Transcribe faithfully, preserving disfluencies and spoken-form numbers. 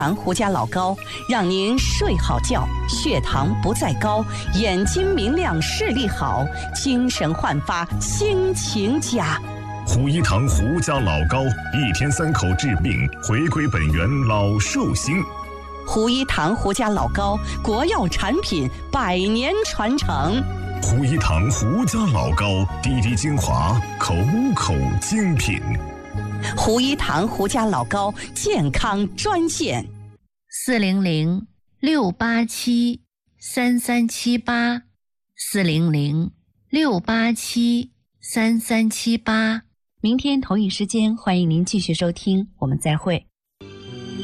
糖胡家老高，让您睡好觉，血糖不再高，眼睛明亮，视力好，精神焕发，心情佳。 胡一堂胡家老高，一天三口治病，回归本源老寿星。 胡一堂胡家老高，国药产品，百年传承。 胡一堂胡家老高，滴滴精华，口口精品。 胡一堂胡家老高健康专线： 四零零六八七三三七八，四零零六八七三三七八。 明天同一时间，欢迎您继续收听，我们再会。